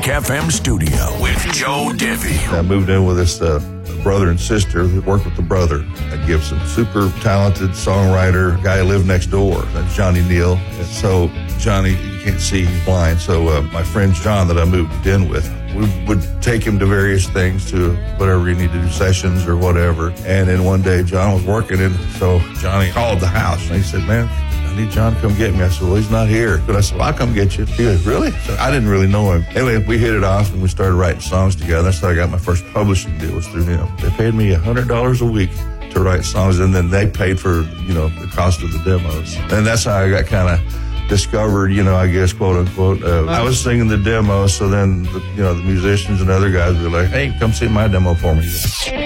Rock FM studio with Joe Diffie. I moved in with this brother and sister that worked with the brother at Gibson. Super talented songwriter, guy who lived next door. That's Johnny Neal. And so Johnny, you can't see, he's blind. So my friend John that I moved in with, we would take him to various things, to whatever he needed to do, sessions or whatever. And then one day John was working, and so Johnny called the house and he said, "Man, I need John to come get me." I said, "Well, he's not here." But I said, "Well, I'll come get you." He goes, "Really?" So I didn't really know him. Anyway, we hit it off and we started writing songs together. That's how I got my first publishing deal, was through him. They paid me $100 a week to write songs, and then they paid for, the cost of the demos. And that's how I got kind of discovered, I guess, quote unquote. I was singing the demo, so then, the musicians and other guys were like, "Hey, come see my demo for me."